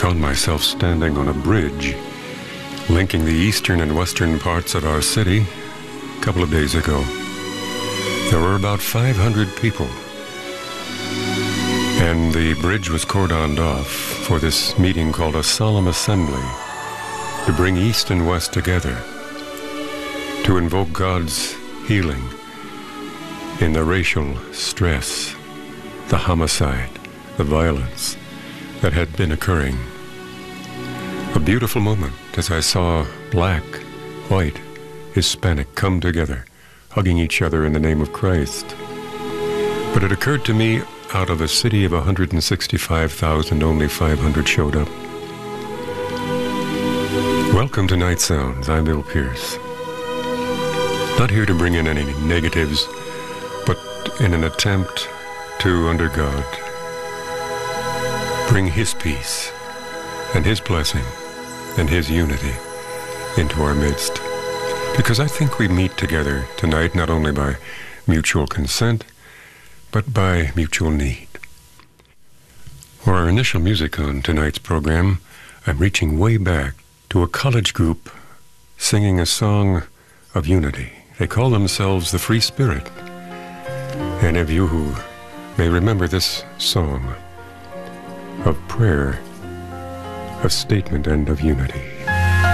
found myself standing on a bridge linking the eastern and western parts of our city a couple of days ago. There were about 500 people, and the bridge was cordoned off for this meeting called a solemn assembly to bring East and West together, to invoke God's healing in the racial stress, the homicide, the violence that had been occurring. A beautiful moment as I saw black, white, Hispanic come together, hugging each other in the name of Christ. But it occurred to me, out of a city of 165,000, only 500 showed up. Welcome to Night Sounds. I'm Bill Pierce. Not here to bring in any negatives, but in an attempt to, under God, bring His peace and His blessing and His unity into our midst. Because I think we meet together tonight not only by mutual consent, but by mutual need. For our initial music on tonight's program, I'm reaching way back to a college group singing a song of unity. They call themselves the Free Spirit. Any of you who may remember this song of prayer, of statement, and of unity.